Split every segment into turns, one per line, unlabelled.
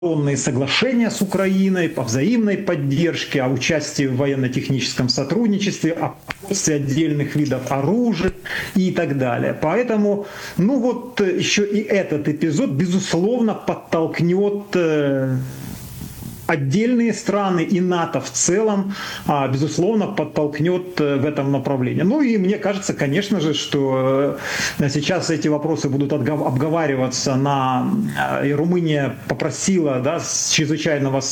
соглашения с Украиной по взаимной поддержке, о участии в военно-техническом сотрудничестве, о производстве отдельных видов оружия и так далее. Поэтому, ну вот еще и этот эпизод, безусловно, подтолкнет отдельные страны и НАТО в целом, безусловно, подтолкнет в этом направлении. Ну и мне кажется, конечно же, что сейчас эти вопросы будут обговариваться и Румыния попросила, да, чрезвычайного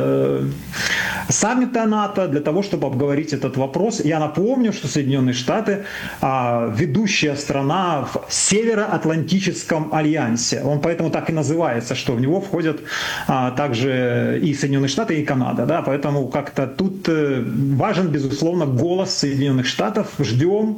саммита НАТО для того, чтобы обговорить этот вопрос. Я напомню, что Соединенные Штаты ведущая страна в Североатлантическом альянсе. Он поэтому так и называется, что в него входят также и Соединенные Штаты, и Канада. Да? Поэтому как-то тут важен, безусловно, голос Соединенных Штатов. Ждем,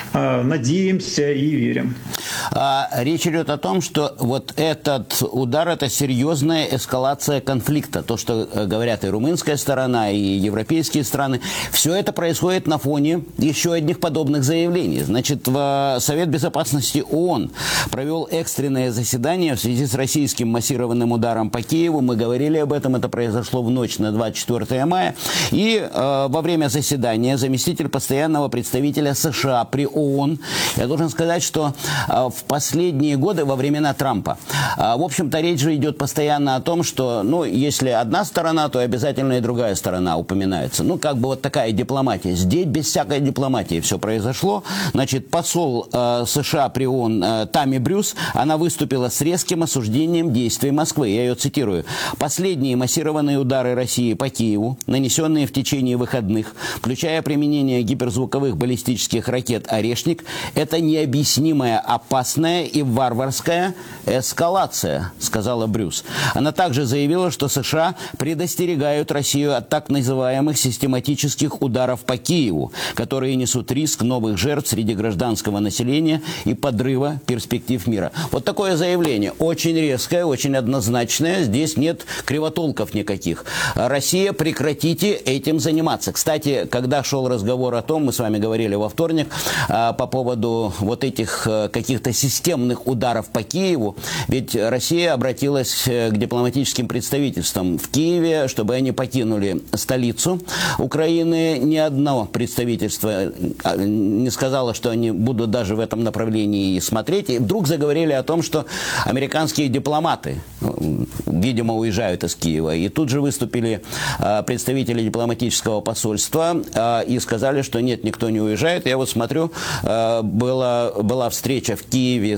надеемся и верим.
Речь идет о том, что вот этот удар – это серьезная эскалация конфликта. То, что говорят и румынская сторона, и европейские страны. Все это происходит на фоне еще одних подобных заявлений. Значит, Совет Безопасности ООН провел экстренное заседание в связи с российским массированным ударом по Киеву. Мы говорили об этом, это произошло в ночь на 24 мая. И во время заседания заместитель постоянного представителя США при ООН, я должен сказать, что в последние годы, во времена Трампа, в общем-то, речь же идет постоянно о том, что, ну, если одна сторона, то обязательно и другая сторона упоминается. Ну, как бы вот такая дипломатия. Здесь без всякой дипломатии все произошло. Значит, посол США при ООН Тамми Брюс, она выступила с резким осуждением действий Москвы. Я ее цитирую. «Последние массированные удары России по Киеву, нанесенные в течение выходных, включая применение гиперзвуковых баллистических ракет «Орешник», это необъяснимая, опасная и варварская эскалация», сказала Брюс. Она также заявила, что США предостерегают Россию от так называемых систематических ударов по Киеву, которые несут риск новых жертв среди гражданского населения и подрыва перспектив мира. Вот такое заявление. Очень резкое, очень однозначное. Здесь нет кривотолков никаких. Россия, прекратите этим заниматься. Кстати, когда шел разговор о том, мы с вами говорили во вторник, по поводу вот этих каких-то системных ударов по Киеву, ведь Россия обратилась к дипломатическим представительствам в Киеве, чтобы они покинули столицу Украины. Ни одно представительство не сказало, что они будут даже в этом направлении смотреть. И вдруг заговорили о том, что американские дипломаты, видимо, уезжают из Киева. И тут же выступили представители дипломатического посольства и сказали, что нет, никто не уезжает. Я вот смотрю, была встреча в Киеве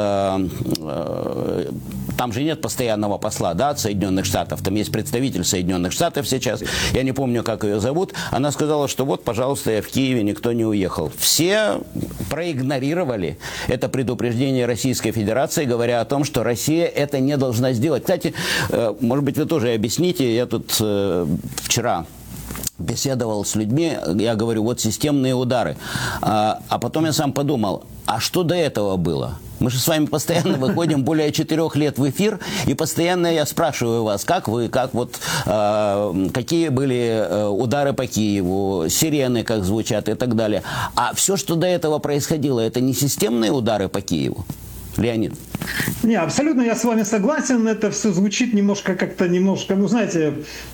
там же нет постоянного посла, да, от Соединенных Штатов. Там есть представитель Соединенных Штатов сейчас. Я не помню, как ее зовут. Она сказала, что вот, пожалуйста, я в Киеве, никто не уехал. Все проигнорировали это предупреждение Российской Федерации, говоря о том, что Россия это не должна сделать. Кстати, может быть, вы тоже объясните. Я тут вчера беседовал с людьми, я говорю, вот системные удары. А потом я сам подумал, а что до этого было? Мы же с вами постоянно выходим более 4 лет в эфир, и постоянно я спрашиваю вас, как вы, какие были удары по Киеву, сирены как звучат и так далее. А все, что до этого происходило, это не системные удары по Киеву? Леонид.
Не, абсолютно я с вами согласен. Это все звучит немножко, ну, знаете,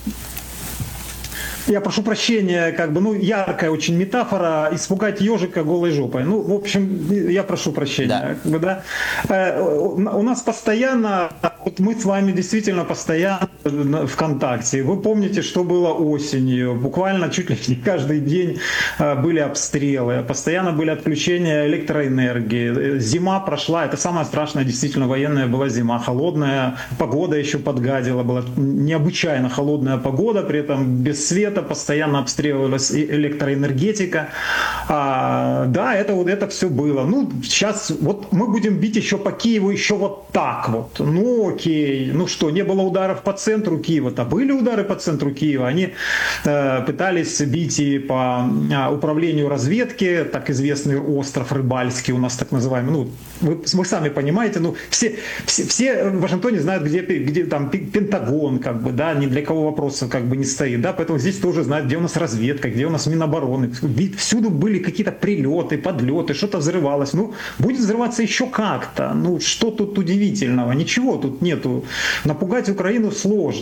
я прошу прощения, яркая очень метафора «испугать ежика голой жопой». Ну, в общем, я прошу прощения. Да. У нас постоянно, вот мы с вами действительно постоянно в контакте. Вы помните, что было осенью. Буквально чуть ли не каждый день были обстрелы. Постоянно были отключения электроэнергии. Зима прошла. Это самая страшная действительно военная была зима. Холодная. Погода еще подгадила. Была необычайно холодная погода. При этом без света. Постоянно обстреливалась электроэнергетика. Да, это все было. Ну, сейчас вот мы будем бить еще по Киеву еще вот так вот. Ну, окей. Ну что, не было ударов по центру Киева-то? Были удары по центру Киева. Они пытались бить и по управлению разведки, так известный остров Рыбальский у нас так называемый. Ну, вы сами понимаете, ну, все в Вашингтоне знают, где там Пентагон, да, ни для кого вопроса не стоит, да, поэтому здесь тоже знают, где у нас разведка, где у нас Минобороны. Всюду были какие-то прилеты, подлеты, что-то взрывалось. Ну, будет взрываться еще как-то. Ну, что тут удивительного? Ничего тут нету. Напугать Украину сложно.